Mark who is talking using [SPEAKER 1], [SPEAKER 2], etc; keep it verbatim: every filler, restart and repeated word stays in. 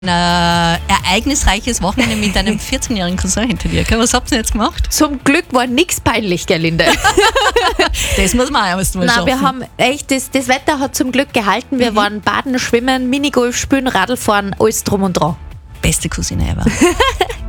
[SPEAKER 1] Ein ereignisreiches Wochenende mit einem vierzehnjährigen Cousin hinter dir. Gell? Was habt ihr jetzt gemacht?
[SPEAKER 2] Zum Glück war nichts peinlich, Gerlinde.
[SPEAKER 1] Das muss man auch erst mal
[SPEAKER 2] Nein,
[SPEAKER 1] schaffen.
[SPEAKER 2] wir haben echt, das, das Wetter hat zum Glück gehalten. Wir
[SPEAKER 1] Mhm.
[SPEAKER 2] waren baden, schwimmen, Minigolf spielen, Radl fahren, alles drum und dran.
[SPEAKER 1] Beste Cousine ever.